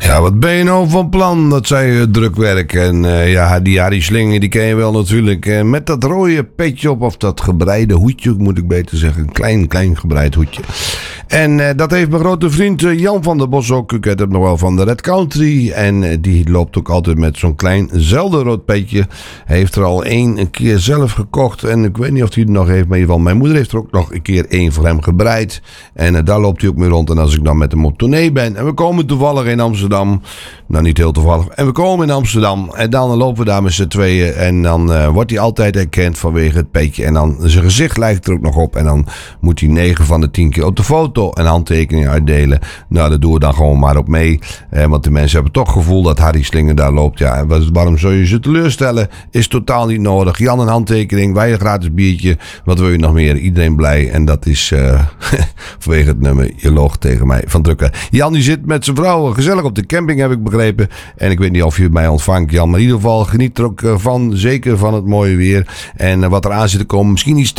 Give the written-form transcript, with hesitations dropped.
Ja, wat ben je nou van plan? Dat zei drukwerk. En die Harry Slinger, die ken je wel natuurlijk. Met dat rode petje op, of dat gebreide hoedje, moet ik beter zeggen. Een klein gebreid hoedje. En dat heeft mijn grote vriend Jan van der Bos ook. U kent hem nog wel van de Red Country. En die loopt ook altijd met zo'n klein zeldenrood petje. Hij heeft er al een keer zelf gekocht. En ik weet niet of hij het nog heeft. Maar in ieder geval, mijn moeder heeft er ook nog een keer één voor hem gebreid. En daar loopt hij ook mee rond. En als ik dan met hem op tournee ben. En we komen toevallig in Amsterdam. Nou, niet heel toevallig. En we komen in Amsterdam. En dan lopen we daar met z'n tweeën. En dan wordt hij altijd herkend vanwege het petje. En dan zijn gezicht lijkt er ook nog op. En dan moet hij 9 van de 10 keer op de foto en handtekeningen uitdelen. Nou, dat doen we dan gewoon maar op mee. Want de mensen hebben toch het gevoel dat Harry Slinger daar loopt. Ja, waarom zou je ze teleurstellen? Is totaal niet nodig. Jan een handtekening, wij een gratis biertje. Wat wil je nog meer? Iedereen blij. En dat is vanwege het nummer Je loog tegen mij van Drukker. Jan die zit met zijn vrouw gezellig op de camping, heb ik begrepen. En ik weet niet of je mij ontvangt, Jan. Maar in ieder geval geniet er ook van. Zeker van het mooie weer. En wat er aan zit te komen. Misschien iets